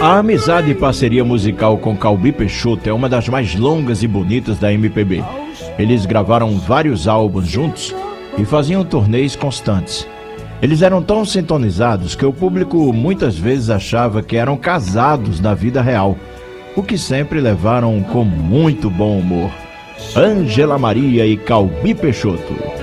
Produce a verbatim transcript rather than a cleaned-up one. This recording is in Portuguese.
A amizade e parceria musical com Calbi Peixoto é uma das mais longas e bonitas da M P B. Eles gravaram vários álbuns juntos e faziam turnês constantes. Eles eram tão sintonizados que o público muitas vezes achava que eram casados na vida real, o que sempre levaram com muito bom humor. Ângela Maria e Calbi Peixoto.